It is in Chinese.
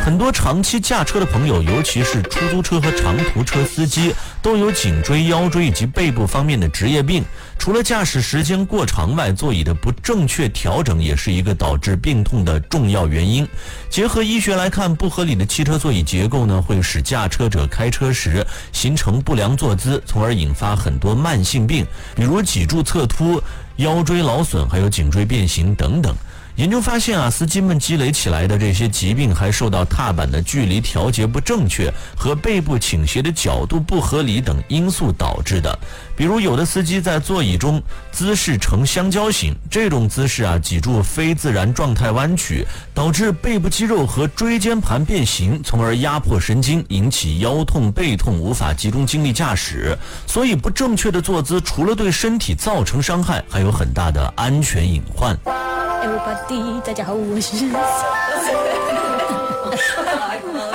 很多长期驾车的朋友，尤其是出租车和长途车司机，都有颈椎、腰椎以及背部方面的职业病。除了驾驶时间过长外，座椅的不正确调整也是一个导致病痛的重要原因。结合医学来看，不合理的汽车座椅结构呢，会使驾车者开车时形成不良坐姿，从而引发很多慢性病，比如脊柱侧凸、腰椎劳损，还有颈椎变形等等。研究发现司机们积累起来的这些疾病还受到踏板的距离调节不正确和背部倾斜的角度不合理等因素导致的。比如有的司机在座椅中姿势呈香蕉形，这种姿势脊柱非自然状态弯曲，导致背部肌肉和椎间盘变形，从而压迫神经，引起腰痛、背痛，无法集中精力驾驶。所以不正确的坐姿除了对身体造成伤害，还有很大的安全隐患。 Everybody， 大家好，我是